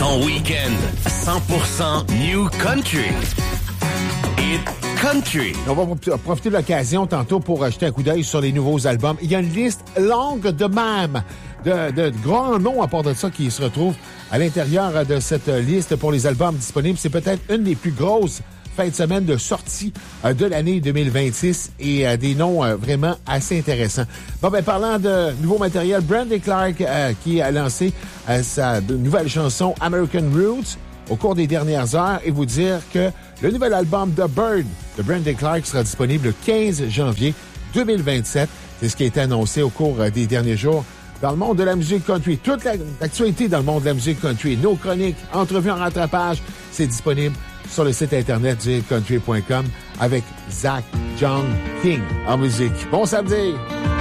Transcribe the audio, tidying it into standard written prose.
Ton week-end 100% New Country. Hit Country. On va profiter de l'occasion tantôt pour jeter un coup d'œil sur les nouveaux albums. Il y a une liste longue de même de grands noms à part de ça qui se retrouvent à l'intérieur de cette liste pour les albums disponibles. C'est peut-être une des plus grosses fin de semaine de sortie de l'année 2026 et des noms vraiment assez intéressants. Bon, ben, parlant de nouveau matériel, Brandy Clark qui a lancé sa nouvelle chanson American Roots au cours des dernières heures et vous dire que le nouvel album The Bird de Brandy Clark sera disponible le 15 janvier 2027. C'est ce qui a été annoncé au cours des derniers jours dans le monde de la musique country. Toute l'actualité dans le monde de la musique country, nos chroniques, entrevues en rattrapage, c'est disponible sur le site internet du country.com avec Zach John King en musique. Bon samedi!